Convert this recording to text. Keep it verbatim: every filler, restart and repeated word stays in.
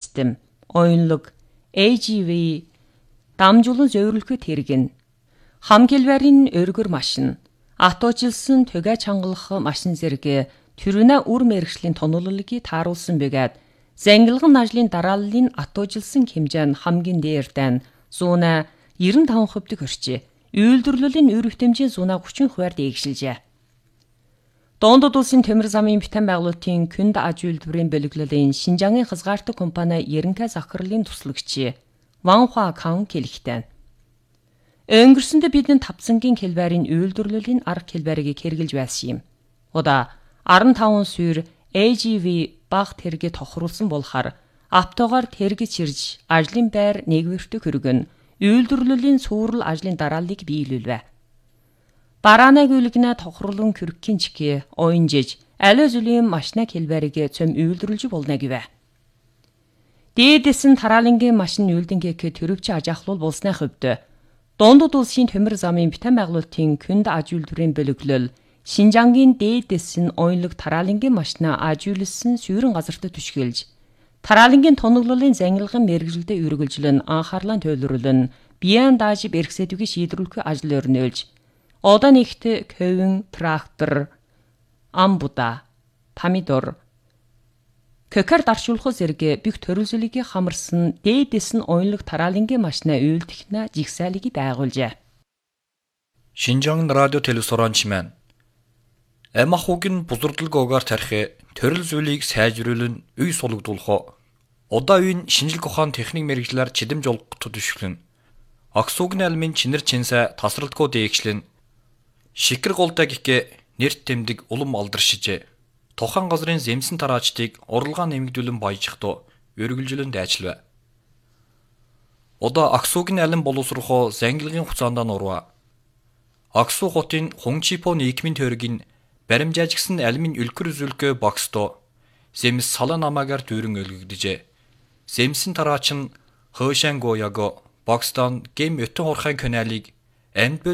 систем, оюнлог, эй джи ви, дамжуулан зөвөрлөхөд хэрэгнэ. Хам хэлбэрийн өргөр машин, автожилсан төгэ чангалах машин зэрэг төрүнэ үр мэрэгжлийн тонооллыг тааруулсан бөгөөд зангилган ажлын дарааллын автожилсан хэмжээ нь хамгийн дээрдэн зуна девяносто пять хувьд хүрчээ. Үйлдвэрлэлийн үр хэмжээ зуна тридцать хувиар дээгшилжээ. Дундад улсын төмөр замын битэн байгуулалтын Күнд аж үйлдвэрийн бөлөглөлийн Шинжаангийн хязгаартаг компани Ерөнхий захирлын туслагч Ван Хуа Кан хэлэхдээ өнгөрсөндө бидний тавцангийн хэлбэрийн үйлдвэрлэлийн арга хэлбэрийг хэрэгжилж байсан юм. Удаа арван таван суур эй джи ви баг тэргээ тохируулсан болохоор автогоор тэргэж ирж ажлын байр нэгвэртэ хөргөн үйлдвэрлэлийн суурал ажлын дарааллыг биелүүлвэ. Бараанаг үлгэнэ тохируулан кürkийн чигээ оюнжиж аливаа зүйлийн машина хэлбэрийг цөм үйлдвэрлэж болно гэвэ. Дээдэс нь тараалангийн машин үйлдэнгийг төрөвч ажаахлуул болсны хувьд дундад улсын төмөр замын битэн байгуулалтын Күнд аж үйлдвэрийн бөлөглөл Шинжаангийн дээдэс нь оюнлог тараалангийн машина аж үйлсэн суурин газарт түшгэлж тараалангийн тоноглолын зангилган мэрэгжилтэд үргэлжлэн анхаарлаа төлөвлөрөн биеэн дааж бэрхсэдвийг шийдвэрлэх ажил өрнөөлж одоо нэгт ковин, трактор, амбуда, помидор, кокар даршуулах зэрэг бүх төрөлжлөгийг хамарсан дээдэс нь оюнлог тараалангийн машина үйлдэх жигсаалыг байгуулжээ. Шинжаан радио телевизорч маань Эмахуг нь бузурдлогоор тарих төрөл зүйлийг сайжруулан үе сулгдуулах удаа үеийн шинжилгээ ухаан техник мэрэгжлэр чидэмж олгох төдөлшөлн Аксуугийн альмын чинэр чинсэ тасралтгүй дээгшлэн шикэр голтой гихэ нэрт тэмдэг улам алдаршижээ. Тухайн газрын зэмсэн тараачдыг уралгаа нэмэгдүүлэн баяжихдоо өргөлжлөн дайчлав. Удаа Аксуугийн алин боловсрохоо зангилгын хуцаандаа нурва. Аксуу хотын Хунчипо нийгмийн төргийн баримжаажгсан алимын үлгэр үзүүлгөө багсдоо зэмс салан намаагаар дүүрэн өлгөгдөжээ. Зэмсэн тараач нь Хөшангояго Бокстон гэм өтөн хурхайн каналыг амьд